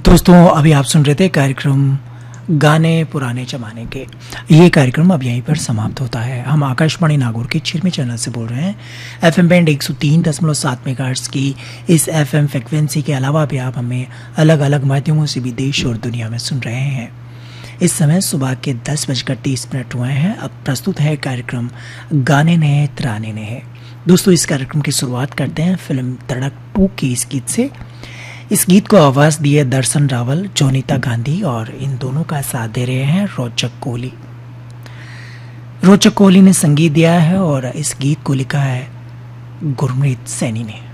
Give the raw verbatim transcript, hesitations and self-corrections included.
दोस्तों अभी आप सुन रहे थे कार्यक्रम गाने पुराने जमाने के। ये कार्यक्रम अब यहीं पर समाप्त होता है। हम आकाशवाणी नागौर के छिरमी चैनल से बोल रहे हैं। एफएम बैंड एक सौ तीन दशमलव सात मेगाहर्ट्ज की इस एफएम फ्रिक्वेंसी के अलावा भी आप हमें अलग अलग माध्यमों से भी देश और दुनिया में सुन रहे हैं। इस समय सुबह के दस बजकर तीस मिनट हुए हैं। अब प्रस्तुत है कार्यक्रम गाने ने त्राने ने है। दोस्तों इस कार्यक्रम की शुरुआत करते हैं फिल्म धड़क टू के इस गीत से। इस गीत को आवाज दी है दर्शन रावल, जोनीता गांधी और इन दोनों का साथ दे रहे हैं रोचक कोहली। रोचक कोहली ने संगीत दिया है और इस गीत को लिखा है गुरमीत सैनी ने।